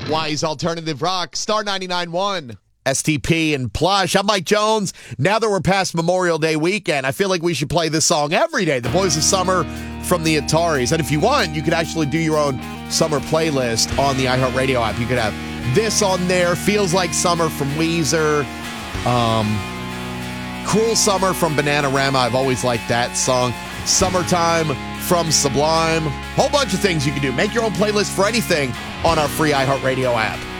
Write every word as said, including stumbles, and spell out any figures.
Wise Alternative Rock, Star ninety-nine point one. S T P and Plush. I'm Mike Jones. Now that we're past Memorial Day weekend, I feel like we should play this song every day. The Boys of Summer from the Ataris. And if you want, you could actually do your own summer playlist on the iHeartRadio app. You could have this on there, Feels Like Summer from Weezer, um, Cruel Summer from Bananarama. I've always liked that song. Summertime from Sublime. Whole bunch of things you can do. Make your own playlist for anything on our free iHeartRadio app.